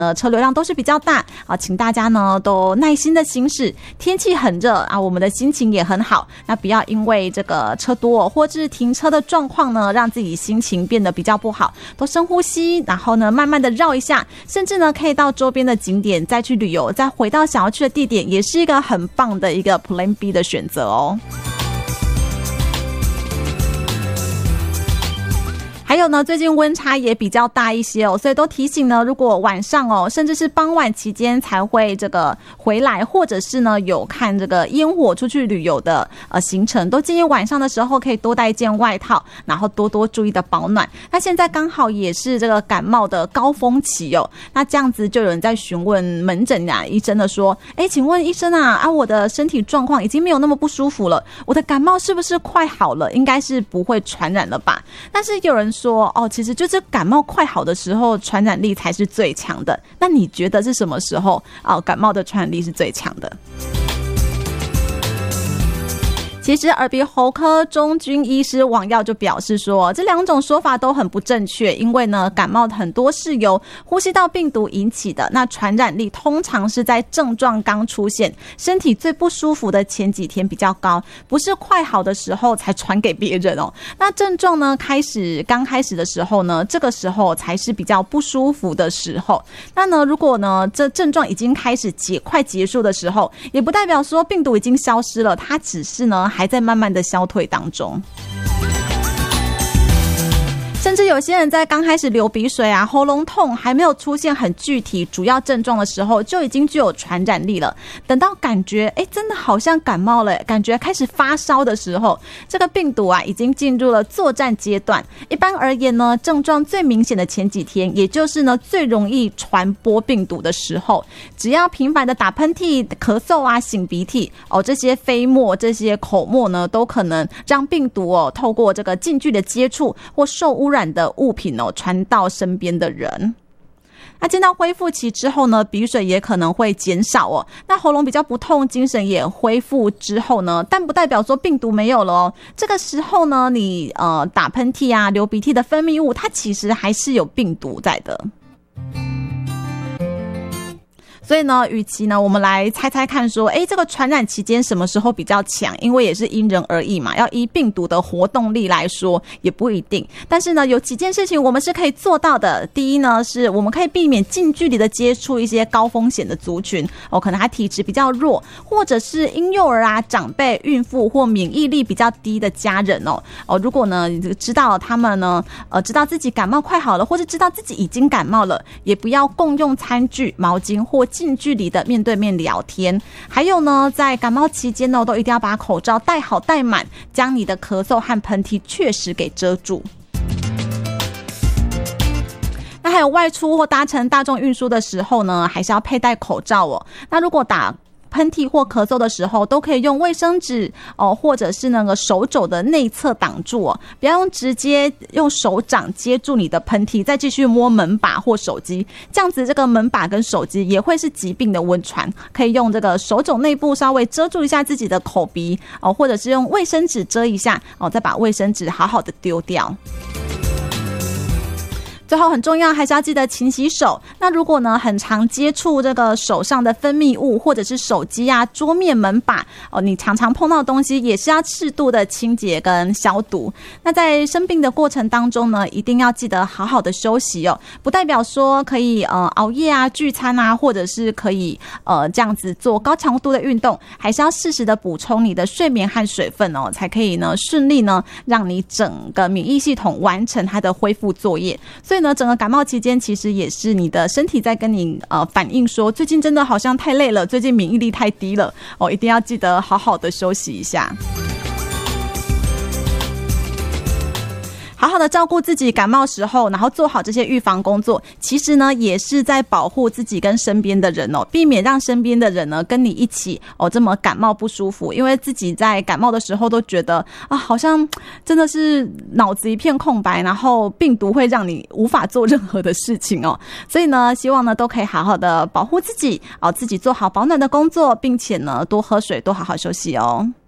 车流量都是比较大啊，请大家呢都耐心的行驶。天气很热啊，我们的心情也很好，那不要因为这个车多或是停车的状况呢，让自己心情变得比较不好。都深呼吸，然后呢慢慢的绕一下，甚至呢可以到周边的景点再去旅游，再回到想要去的地点，也是一个很棒的一个 Plan B 的选择哦。还有呢，最近温差也比较大一些哦，所以都提醒呢，如果晚上哦，甚至是傍晚期间才会这个回来，或者是呢有看这个烟火出去旅游的行程，都建议晚上的时候可以多带一件外套，然后多多注意的保暖。那现在刚好也是这个感冒的高峰期哦，那这样子就有人在询问门诊啊，医生的说，请问医生啊，我的身体状况已经没有那么不舒服了，我的感冒是不是快好了？应该是不会传染了吧？但是有人说其实就是感冒快好的时候传染力才是最强的。那你觉得是什么时候感冒的传染力是最强的？其实耳鼻喉科钟军医师王耀就表示说，这两种说法都很不正确，因为呢感冒很多是由呼吸道病毒引起的，那传染力通常是在症状刚出现身体最不舒服的前几天比较高，不是快好的时候才传给别人哦。那症状呢刚开始的时候呢，这个时候才是比较不舒服的时候。那呢如果呢这症状已经开始快结束的时候，也不代表说病毒已经消失了，它只是呢还在慢慢的消退当中。甚至有些人在刚开始流鼻水啊、喉咙痛还没有出现很具体主要症状的时候，就已经具有传染力了。等到感觉真的好像感冒了，感觉开始发烧的时候，这个病毒啊已经进入了作战阶段。一般而言呢，症状最明显的前几天，也就是呢最容易传播病毒的时候，只要频繁的打喷嚏、咳嗽啊、擤鼻涕这些飞沫、这些口沫呢，都可能让病毒透过这个近距离的接触或受污染的物品传到身边的人。那见到恢复期之后呢，鼻水也可能会减少那喉咙比较不痛，精神也恢复之后呢，但不代表说病毒没有了这个时候呢，你打喷嚏啊、流鼻涕的分泌物，它其实还是有病毒在的。所以呢，与其呢我们来猜猜看说这个传染期间什么时候比较强，因为也是因人而异嘛，要依病毒的活动力来说也不一定。但是呢有几件事情我们是可以做到的。第一呢，是我们可以避免近距离的接触一些高风险的族群可能他体质比较弱，或者是婴幼儿啊、长辈、孕妇或免疫力比较低的家人如果呢知道他们呢知道自己感冒快好了，或是知道自己已经感冒了，也不要共用餐具、毛巾或近距离的面对面聊天。还有呢，在感冒期间呢，都一定要把口罩戴好戴满，将你的咳嗽和喷嚏确实给遮住。那还有外出或搭乘大众运输的时候呢，还是要佩戴口罩那如果打喷嚏或咳嗽的时候，都可以用卫生纸或者是那个手肘的内侧挡住不要直接用手掌接住你的喷嚏，再继续摸门把或手机，这样子这个门把跟手机也会是疾病的温床。可以用这个手肘内部稍微遮住一下自己的口鼻或者是用卫生纸遮一下再把卫生纸好好的丢掉。最后很重要，还是要记得勤洗手。那如果呢很常接触这个手上的分泌物，或者是手机啊、桌面、门把你常常碰到的东西，也是要适度的清洁跟消毒。那在生病的过程当中呢，一定要记得好好的休息不代表说可以熬夜啊、聚餐啊，或者是可以这样子做高强度的运动，还是要适时的补充你的睡眠和水分才可以呢顺利呢让你整个免疫系统完成它的恢复作业。所以呢整个感冒期间其实也是你的身体在跟你反映说，最近真的好像太累了，最近免疫力太低了一定要记得好好的休息一下。好好的照顾自己感冒时候，然后做好这些预防工作，其实呢也是在保护自己跟身边的人避免让身边的人呢跟你一起这么感冒不舒服。因为自己在感冒的时候都觉得好像真的是脑子一片空白，然后病毒会让你无法做任何的事情所以呢希望呢都可以好好的保护自己自己做好保暖的工作，并且呢多喝水，多好好休息